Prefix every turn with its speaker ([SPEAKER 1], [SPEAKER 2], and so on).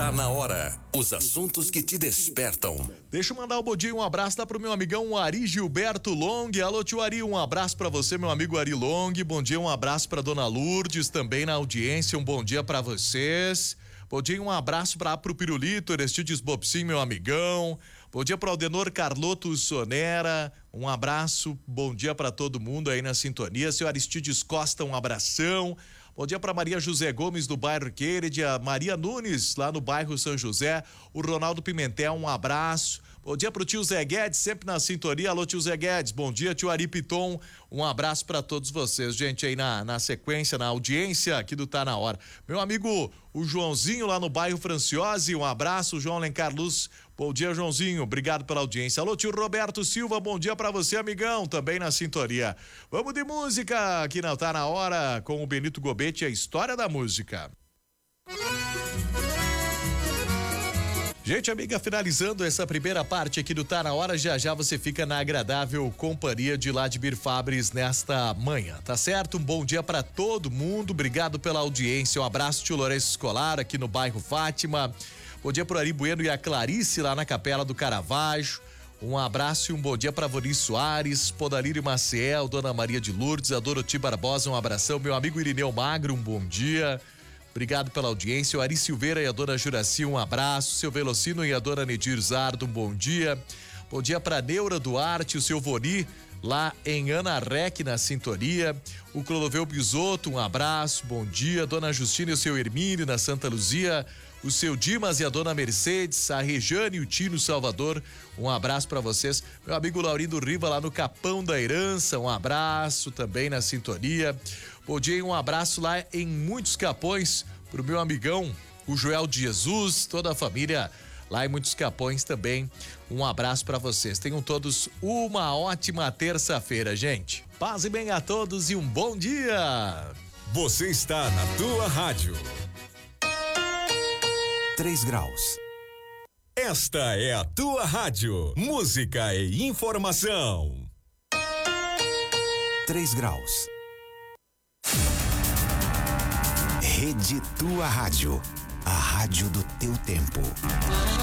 [SPEAKER 1] Tá na hora. Os assuntos que te despertam.
[SPEAKER 2] Deixa eu mandar um bom dia e um abraço lá pro meu amigão Ari Gilberto Long. Alô, tio Ari, um abraço pra você, meu amigo Ari Long. Bom dia, um abraço pra dona Lourdes, também na audiência, um bom dia pra vocês. Bom dia e um abraço pro Pirulito, Aristides Bobsim, meu amigão. Bom dia pro Aldenor Carloto Sonera, um abraço, bom dia pra todo mundo aí na sintonia. Seu Aristides Costa, um abração. Bom dia para Maria José Gomes do bairro Queirede, a Maria Nunes lá no bairro São José, o Ronaldo Pimentel, um abraço. Bom dia pro tio Zé Guedes, sempre na sintonia. Alô, tio Zé Guedes, bom dia, tio Ari Piton, um abraço para todos vocês, gente, aí na sequência, na audiência aqui do Tá Na Hora. Meu amigo, o Joãozinho lá no bairro Franciose, um abraço, João Alencar Luz, bom dia, Joãozinho, obrigado pela audiência. Alô, tio Roberto Silva, bom dia para você, amigão, também na sintonia. Vamos de música aqui na Tá Na Hora com o Benito Gobete, a história da música. Gente, amiga, finalizando essa primeira parte aqui do Tá Na Hora, já você fica na agradável companhia de Ladimir Fabres nesta manhã, tá certo? Um bom dia para todo mundo, obrigado pela audiência, um abraço, tio Lourenço Escolar aqui no bairro Fátima, bom dia pro Ari Bueno e a Clarice lá na Capela do Caravaggio, um abraço e um bom dia para Voni Soares, Podalírio Maciel, Dona Maria de Lourdes, a Doroti Barbosa, um abração, meu amigo Irineu Magro, um bom dia. Obrigado pela audiência, o Ari Silveira e a dona Juraci, um abraço, seu Velocino e a dona Nedir Zardo, um bom dia. Bom dia para Neura Duarte, o seu Voni, lá em Anarec, na sintonia. O Clodoveu Bisotto, um abraço, bom dia. Dona Justina e o seu Hermínio, na Santa Luzia. O seu Dimas e a dona Mercedes, a Rejane e o Tino Salvador, um abraço para vocês. Meu amigo Laurindo Riva, lá no Capão da Herança, um abraço também na sintonia. Bom dia e um abraço lá em Muitos Capões pro meu amigão, o Joel de Jesus, toda a família lá em Muitos Capões também. Um abraço para vocês. Tenham todos uma ótima terça-feira, gente. Paz e bem a todos e um bom dia.
[SPEAKER 3] Você está na tua rádio.
[SPEAKER 1] 3 graus.
[SPEAKER 3] Esta é a tua rádio. Música e informação.
[SPEAKER 1] 3 graus. Rede Tua Rádio. A rádio do teu tempo.